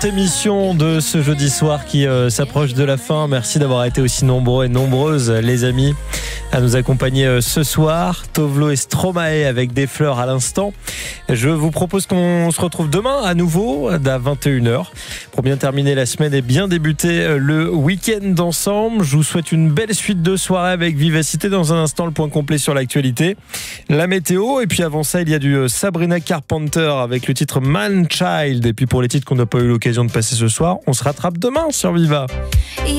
Émission de ce jeudi soir qui s'approche de la fin. Merci d'avoir été aussi nombreux et nombreuses, les amis, à nous accompagner ce soir. Tovlo et Stromae avec des fleurs à l'instant. Je vous propose qu'on se retrouve demain à nouveau à 21h pour bien terminer la semaine et bien débuter le week-end ensemble. Je vous souhaite une belle suite de soirée avec vivacité. Dans un instant, le point complet sur l'actualité, la météo, et puis avant ça, il y a du Sabrina Carpenter avec le titre Man Child. Et puis pour les titres qu'on n'a pas eu l'occasion de passer ce soir, on se rattrape demain sur Viva.